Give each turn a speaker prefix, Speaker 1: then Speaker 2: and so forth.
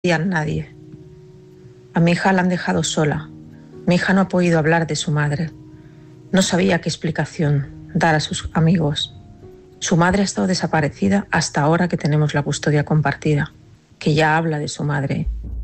Speaker 1: a nadie. A mi hija la han dejado sola. Mi hija no ha podido hablar de su madre. No sabía qué explicación dar a sus amigos. Su madre ha estado desaparecida hasta ahora que tenemos la custodia compartida, que ya habla de su madre